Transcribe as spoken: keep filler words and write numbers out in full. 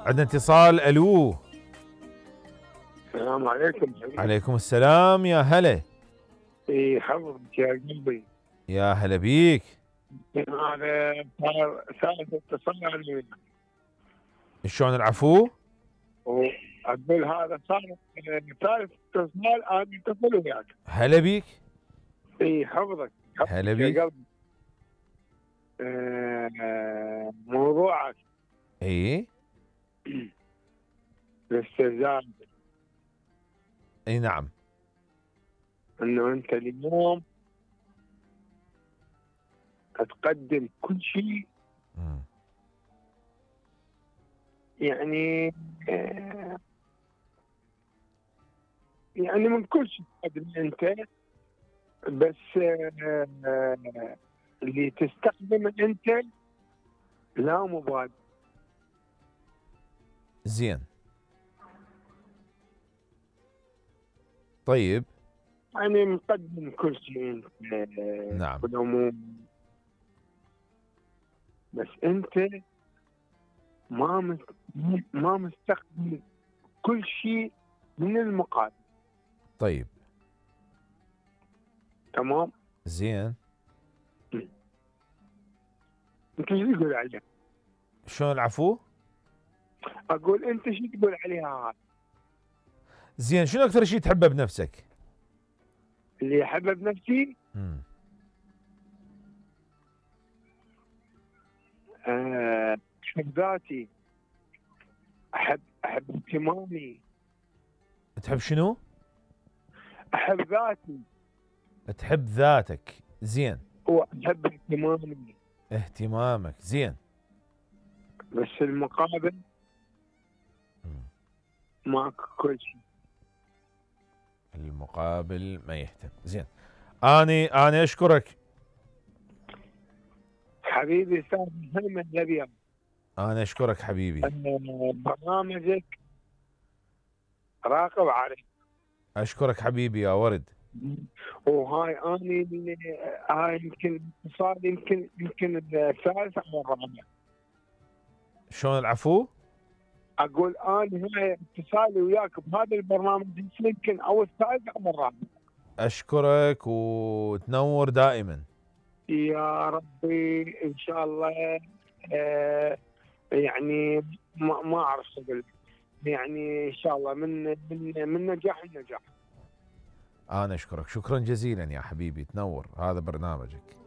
عندنا اتصال. الو. السلام عليكم. عليكم السلام، يا هلا. اي حضرتك يا قلبي. يا هلا بيك. هذا صار ثالث اتصال، شلون العفو؟ واقول هذا صار ثالث اتصال انا اتصل وياك. هلا بيك. اي حفظك هلا حفظك بيك. يا قلبي. آه، موضوعك اي الاستهزاء، اي نعم. انه انت اليوم تقدم كل شيء، مم. يعني آه، يعني من كل شيء تقدم انت، بس آه، اللي تستخدمه انت لا مبالي. زين. طيب. يعني مقدم كل شيء انت آه، نعم. بالعموم، بس انت ما مس- ما مستخدم كل شيء من المقابل. طيب. تمام. زين. انت شو تقول عليها؟ شلون العفو؟ اقول انت شو تقول عليها هذا؟ زين، شنو اكثر شيء تحبه بنفسك؟ اللي احبه بنفسي مم. آه، احب ذاتي، احب احب اهتمامي. تحب شنو؟ احب ذاتي تحب ذاتك. زين. واحب اهتمامي، اهتمامك. زين. بس المقابل مم. ماكو كل شيء. المقابل ما يهتم. زين. اني انا اشكرك. حبيبي استاذ محمد الابيض، انا اشكرك حبيبي. برنامجك راقب عليه. اشكرك حبيبي يا ورد. وهاي اني هاي يمكن اتصال يمكن يمكن الثالث او الرابع. شلون العفو؟ اقول انا هاي اتصالي وياك بهذا البرنامج يمكن او الثالث او الرابع. اشكرك وتنور دائما. يا ربي ان شاء الله. آه يعني ما, ما اعرف شو اقول، يعني ان شاء الله من من من نجاح لنجاح. انا اشكرك شكرا جزيلا يا حبيبي، تنور. هذا برنامجك.